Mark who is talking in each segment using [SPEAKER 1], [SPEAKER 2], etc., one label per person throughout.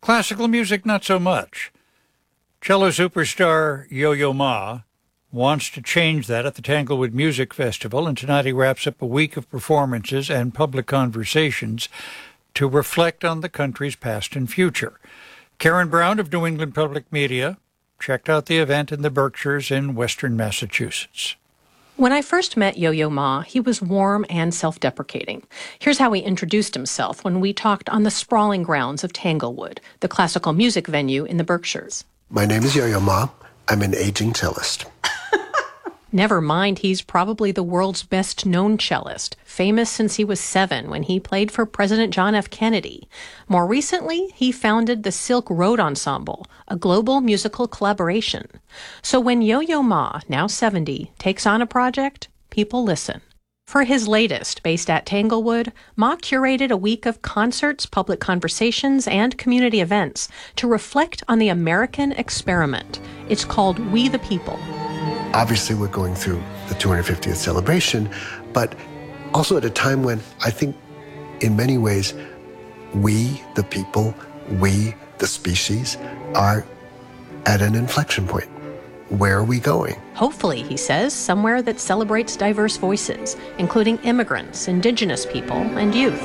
[SPEAKER 1] Classical music, not so much. Cello superstar Yo-Yo Ma wants to change that at the Tanglewood Music Festival, and tonight he wraps up a week of performances and public conversations to reflect on the country's past and future. Karen Brown of New England Public Media checked out the event in the Berkshires in western Massachusetts.
[SPEAKER 2] When I first met Yo-Yo Ma, he was warm and self-deprecating. Here's how he introduced himself when we talked on the sprawling grounds of Tanglewood, the classical music venue in the Berkshires.
[SPEAKER 3] My name is Yo-Yo Ma. I'm an aging cellist.
[SPEAKER 2] Never mind, he's probably the world's best-known cellist, famous since he was 7 when he played for President John F. Kennedy. More recently, he founded the Silk Road Ensemble, a global musical collaboration. So when Yo-Yo Ma, now 70, takes on a project, people listen. For his latest, based at Tanglewood, Ma curated a week of concerts, public conversations, and community events to reflect on the American experiment. It's called We the People.
[SPEAKER 3] Obviously, we're going through the 250th celebration, but also at a time when I think in many ways, we, the people, we, the species, are at an inflection point. Where are we going?
[SPEAKER 2] Hopefully, he says, somewhere that celebrates diverse voices, including immigrants, indigenous people, and youth.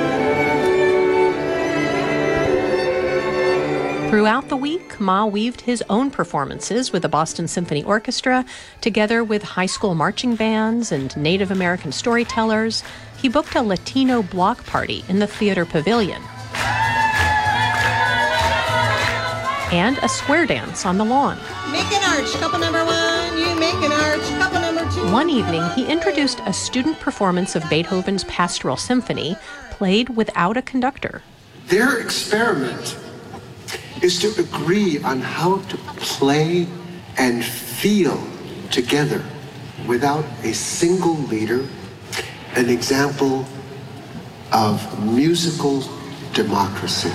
[SPEAKER 2] Throughout the week, Ma weaved his own performances with the Boston Symphony Orchestra, together with high school marching bands and Native American storytellers. He booked a Latino block party in the Theater Pavilion and a square dance on the lawn.
[SPEAKER 4] Make an arch, couple number 1, you make an arch, couple number 2.
[SPEAKER 2] One evening, he introduced a student performance of Beethoven's Pastoral Symphony, played without a conductor.
[SPEAKER 3] Their experiment is to agree on how to play and feel together without a single leader, an example of musical democracy.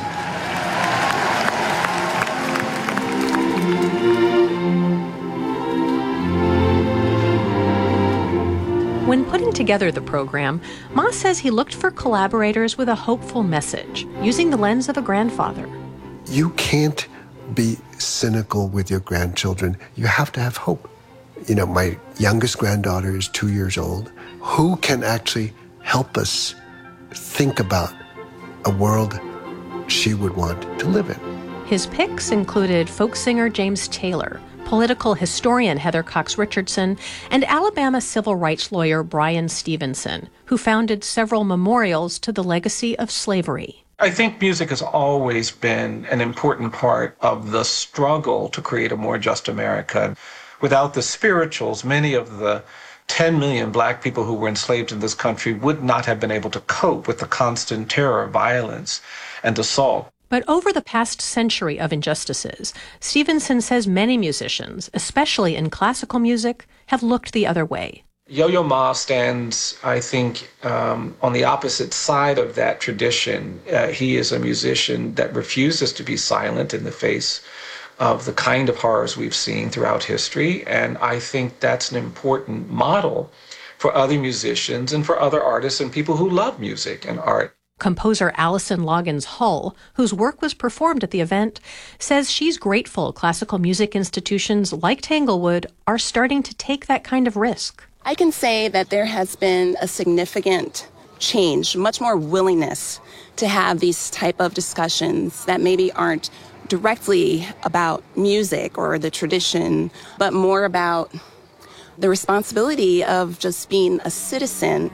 [SPEAKER 2] When putting together the program, Ma says he looked for collaborators with a hopeful message, using the lens of a grandfather.
[SPEAKER 3] You can't be cynical with your grandchildren. You have to have hope. You know, my youngest granddaughter is 2 years old. Who can actually help us think about a world she would want to live in?
[SPEAKER 2] His picks included folk singer James Taylor, political historian Heather Cox Richardson, and Alabama civil rights lawyer Brian Stevenson, who founded several memorials to the legacy of slavery.
[SPEAKER 5] I think music has always been an important part of the struggle to create a more just America. Without the spirituals, many of the 10 million black people who were enslaved in this country would not have been able to cope with the constant terror, violence, and assault.
[SPEAKER 2] But over the past century of injustices, Stevenson says many musicians, especially in classical music, have looked the other way.
[SPEAKER 5] Yo-Yo Ma stands, I think, on the opposite side of that tradition. He is a musician that refuses to be silent in the face of the kind of horrors we've seen throughout history, and I think that's an important model for other musicians and for other artists and people who love music and art.
[SPEAKER 2] Composer Allison Loggins Hull, whose work was performed at the event, says she's grateful classical music institutions like Tanglewood are starting to take that kind of risk.
[SPEAKER 6] I can say that there has been a significant change, much more willingness to have these type of discussions that maybe aren't directly about music or the tradition, but more about the responsibility of just being a citizen.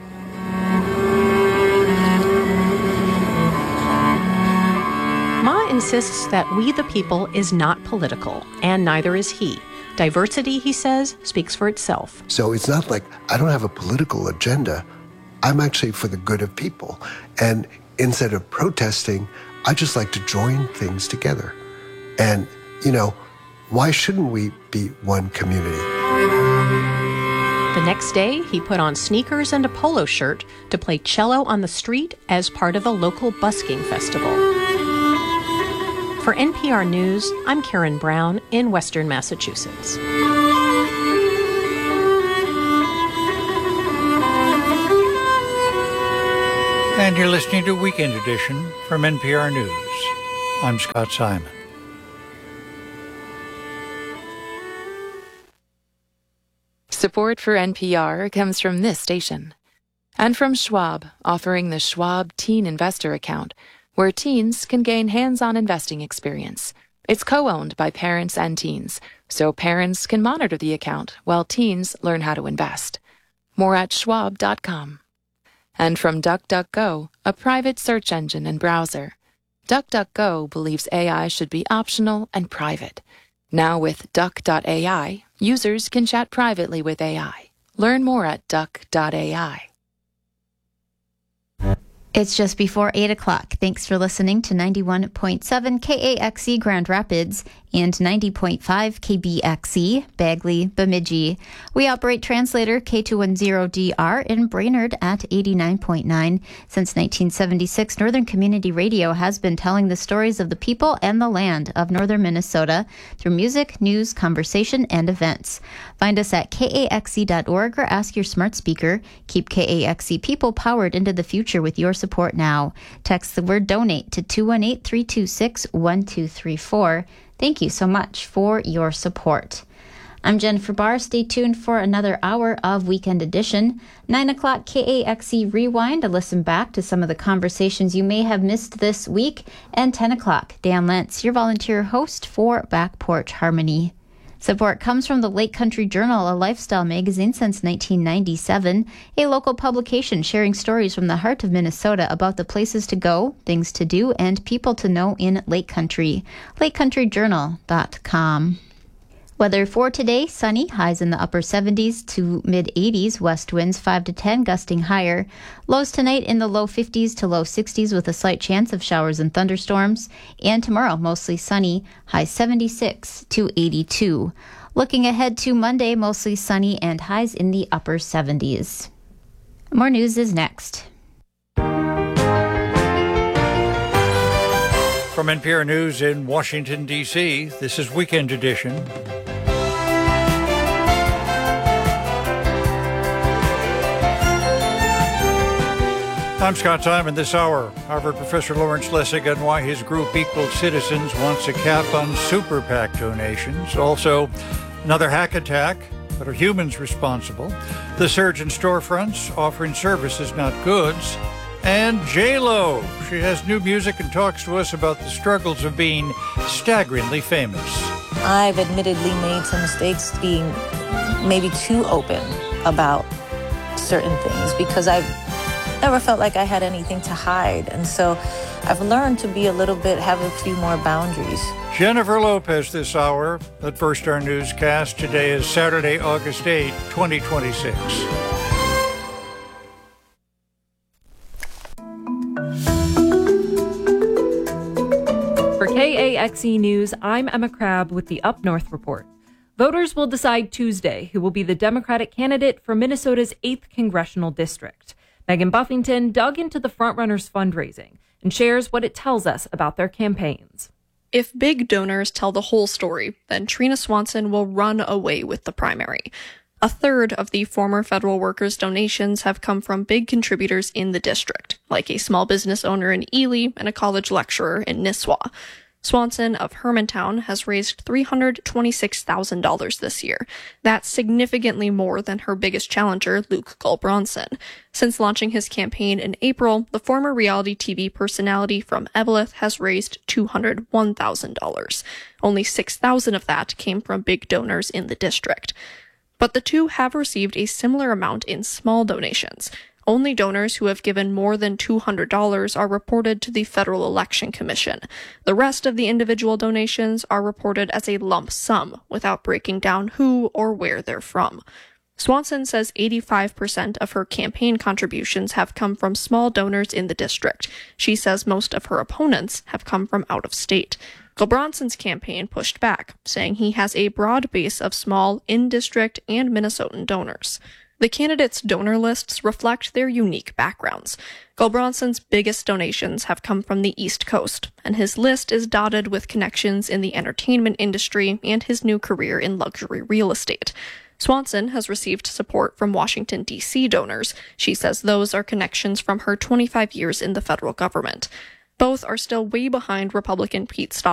[SPEAKER 2] Ma insists that We the People is not political, and neither is he. Diversity, he says, speaks for itself.
[SPEAKER 3] So it's not like I don't have a political agenda. I'm actually for the good of people. And instead of protesting, I just like to join things together. And, you know, why shouldn't we be one community?
[SPEAKER 2] The next day, he put on sneakers and a polo shirt to play cello on the street as part of a local busking festival. For NPR News, I'm Karen Brown in Western Massachusetts.
[SPEAKER 1] And you're listening to Weekend Edition from NPR News. I'm Scott Simon.
[SPEAKER 7] Support for NPR comes from this station. And from Schwab, offering the Schwab Teen Investor Account, where teens can gain hands-on investing experience. It's co-owned by parents and teens, so parents can monitor the account while teens learn how to invest. More at schwab.com. And from DuckDuckGo, a private search engine and browser. DuckDuckGo believes AI should be optional and private. Now with Duck.ai, users can chat privately with AI. Learn more at Duck.ai.
[SPEAKER 8] It's just before 8 o'clock. Thanks for listening to 91.7 KAXE Grand Rapids and 90.5 KBXE Bagley, Bemidji. We operate translator K210DR in Brainerd at 89.9. Since 1976, Northern Community Radio has been telling the stories of the people and the land of northern Minnesota through music, news, conversation, and events. Find us at KAXE.org or ask your smart speaker. Keep KAXE people powered into the future with your support now. Text the word donate to 218-326-1234. Thank you so much for your support. I'm Jennifer Barr. Stay tuned for another hour of Weekend Edition. 9 o'clock KAXE Rewind to listen back to some of the conversations you may have missed this week. And 10 o'clock, Dan Lentz, your volunteer host for Back Porch Harmony. Support comes from the Lake Country Journal, a lifestyle magazine since 1997, a local publication sharing stories from the heart of Minnesota about the places to go, things to do, and people to know in Lake Country. LakeCountryJournal.com. Weather for today, sunny, highs in the upper 70s to mid-80s, west winds 5 to 10, gusting higher. Lows tonight in the low 50s to low 60s with a slight chance of showers and thunderstorms. And tomorrow, mostly sunny, highs 76 to 82. Looking ahead to Monday, mostly sunny and highs in the upper 70s. More news is next.
[SPEAKER 1] From NPR News in Washington, D.C., this is Weekend Edition. I'm Scott Simon. This hour, Harvard professor Lawrence Lessig on why his group Equal Citizens wants a cap on super PAC donations. Also, another hack attack, but are humans responsible? The surge in storefronts offering services, not goods. And J-Lo. She has new music and talks to us about the struggles of being staggeringly famous.
[SPEAKER 9] I've admittedly made some mistakes being maybe too open about certain things because I've never felt like I had anything to hide. And so I've learned to be have a few more boundaries.
[SPEAKER 1] Jennifer Lopez this hour. But first, our newscast. Today is Saturday, August 8, 2026.
[SPEAKER 10] For KAXE News, I'm Emma Crabb with the Up North Report. Voters will decide Tuesday who will be the Democratic candidate for Minnesota's 8th Congressional District. Megan Buffington dug into the frontrunners' fundraising and shares what it tells us about their campaigns.
[SPEAKER 11] If big donors tell the whole story, then Trina Swanson will run away with the primary. A third of the former federal workers' donations have come from big contributors in the district, like a small business owner in Ely and a college lecturer in Nisswa. Swanson of Hermantown has raised $326,000 this year. That's significantly more than her biggest challenger, Luke Gulbranson. Since launching his campaign in April, the former reality TV personality from Eveleth has raised $201,000. Only $6,000 of that came from big donors in the district. But the two have received a similar amount in small donations. Only donors who have given more than $200 are reported to the Federal Election Commission. The rest of the individual donations are reported as a lump sum, without breaking down who or where they're from. Swanson says 85% of her campaign contributions have come from small donors in the district. She says most of her opponents have come from out of state. Gulbranson's campaign pushed back, saying he has a broad base of small, in-district, and Minnesotan donors. The candidates' donor lists reflect their unique backgrounds. Gulbranson's biggest donations have come from the East Coast, and his list is dotted with connections in the entertainment industry and his new career in luxury real estate. Swanson has received support from Washington, D.C. donors. She says those are connections from her 25 years in the federal government. Both are still way behind Republican Pete Stottsville.